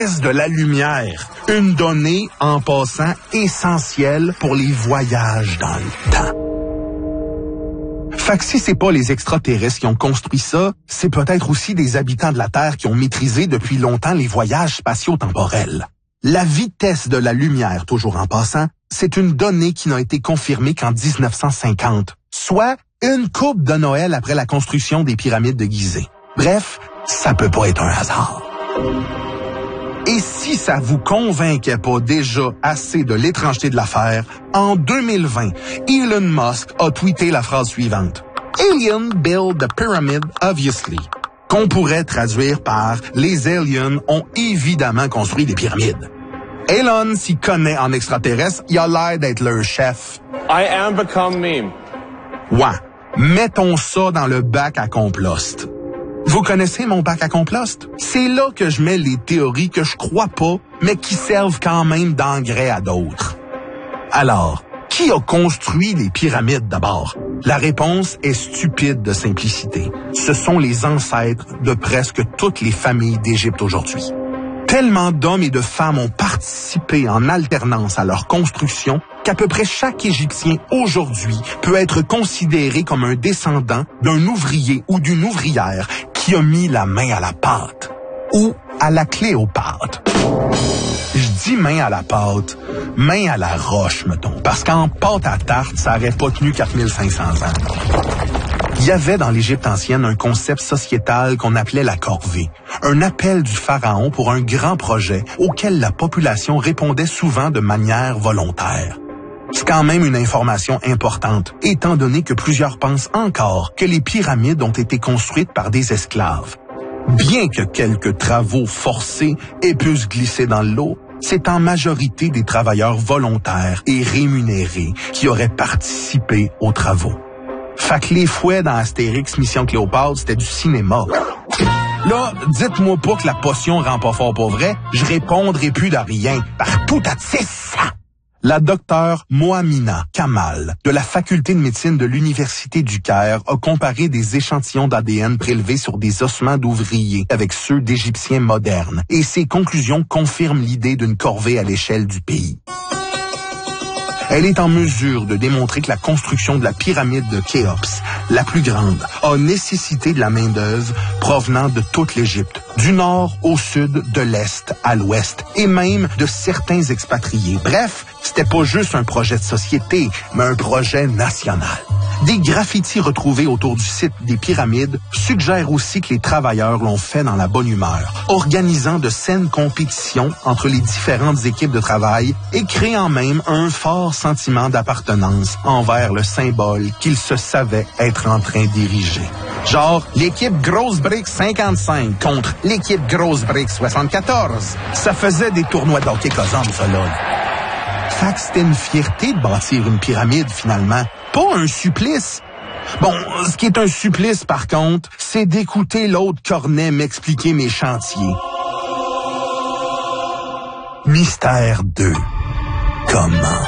de la lumière, une donnée en passant essentielle pour les voyages dans le temps. Fait que si c'est pas les extraterrestres qui ont construit ça, c'est peut-être aussi des habitants de la Terre qui ont maîtrisé depuis longtemps les voyages spatio-temporels. La vitesse de la lumière, toujours en passant, c'est une donnée qui n'a été confirmée qu'en 1950, soit une couple de Noël après la construction des pyramides de Gizeh. Bref, ça peut pas être un hasard. Et si ça vous convainquait pas déjà assez de l'étrangeté de l'affaire, en 2020, Elon Musk a tweeté la phrase suivante. Alien build the pyramid, obviously. Qu'on pourrait traduire par « Les aliens ont évidemment construit des pyramides ». Elon s'y connaît en extraterrestre, il a l'air d'être leur chef. I am become meme. Ouais, mettons ça dans le bac à compost. Vous connaissez mon bac à compost? C'est là que je mets les théories que je crois pas, mais qui servent quand même d'engrais à d'autres. Alors, qui a construit les pyramides d'abord? La réponse est stupide de simplicité. Ce sont les ancêtres de presque toutes les familles d'Égypte aujourd'hui. Tellement d'hommes et de femmes ont participé en alternance à leur construction qu'à peu près chaque Égyptien aujourd'hui peut être considéré comme un descendant d'un ouvrier ou d'une ouvrière qui a mis la main à la pâte ou à la clé aux pâtes. Je dis main à la pâte, main à la roche, mettons, parce qu'en pâte à tarte, ça aurait pas tenu 4500 ans. Il y avait dans l'Égypte ancienne un concept sociétal qu'on appelait la corvée, un appel du pharaon pour un grand projet auquel la population répondait souvent de manière volontaire. C'est quand même une information importante, étant donné que plusieurs pensent encore que les pyramides ont été construites par des esclaves. Bien que quelques travaux forcés aient pu se glisser dans l'eau, c'est en majorité des travailleurs volontaires et rémunérés qui auraient participé aux travaux. Fait que les fouets dans Astérix Mission Cléopâtre, c'était du cinéma. Là, dites-moi pas que la potion rend pas fort pour vrai, je répondrai plus de rien. Partout à ça. La docteure Mohamina Kamal, de la faculté de médecine de l'Université du Caire, a comparé des échantillons d'ADN prélevés sur des ossements d'ouvriers avec ceux d'Égyptiens modernes, et ses conclusions confirment l'idée d'une corvée à l'échelle du pays. Elle est en mesure de démontrer que la construction de la pyramide de Khéops, la plus grande, a nécessité de la main-d'œuvre provenant de toute l'Égypte, du nord au sud, de l'est à l'ouest, et même de certains expatriés. Bref, c'était pas juste un projet de société, mais un projet national. Des graffitis retrouvés autour du site des pyramides suggèrent aussi que les travailleurs l'ont fait dans la bonne humeur, organisant de saines compétitions entre les différentes équipes de travail et créant même un fort sentiment d'appartenance envers le symbole qu'ils se savaient être en train d'ériger. Genre, l'équipe Grosse Brick 55 contre l'équipe Grosse Brick 74. Ça faisait des tournois d'hockey cosum, ça, là. Fait que c'était une fierté de bâtir une pyramide, finalement. Pas un supplice. Bon, ce qui est un supplice, par contre, c'est d'écouter l'autre cornet m'expliquer mes chantiers. Mystère 2. Comment?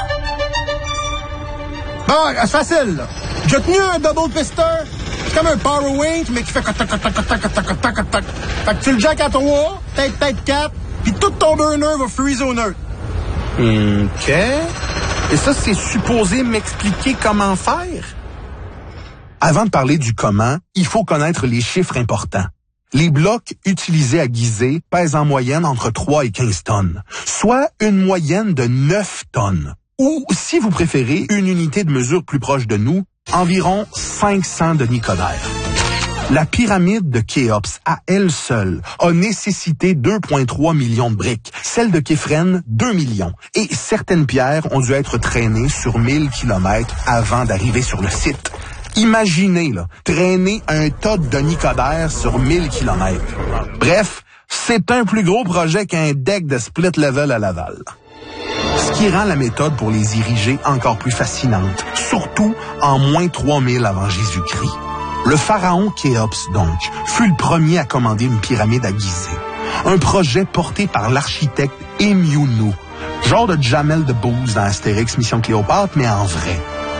Bon, c'est facile, là. J'ai tenu un double pister. C'est comme un power wing, mais qui fait tac, tac, tac, tac, tac, tac, tac. Fait que tu le jack à 3, peut-être 4, puis tout ton burner va freeze au neutre. OK. Et ça, c'est supposé m'expliquer comment faire? Avant de parler du comment, il faut connaître les chiffres importants. Les blocs utilisés à Gizeh pèsent en moyenne entre 3 et 15 tonnes, soit une moyenne de 9 tonnes. Ou, si vous préférez, une unité de mesure plus proche de nous, environ 500 de Nicodère. La pyramide de Khéops, à elle seule, a nécessité 2,3 millions de briques. Celle de Képhren, 2 millions. Et certaines pierres ont dû être traînées sur 1000 kilomètres avant d'arriver sur le site. Imaginez, là, traîner un tas de Nicodère sur 1000 kilomètres. Bref, c'est un plus gros projet qu'un deck de split level à Laval. Ce qui rend la méthode pour les ériger encore plus fascinante, surtout en moins 3000 avant Jésus-Christ. Le pharaon Khéops, donc, fut le premier à commander une pyramide à Gizeh. Un projet porté par l'architecte Emunou, genre de Jamel Debbouze dans Astérix Mission Cléopâtre, mais en vrai.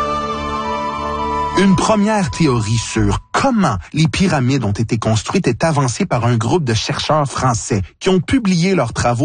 Une première théorie sur comment les pyramides ont été construites est avancée par un groupe de chercheurs français qui ont publié leurs travaux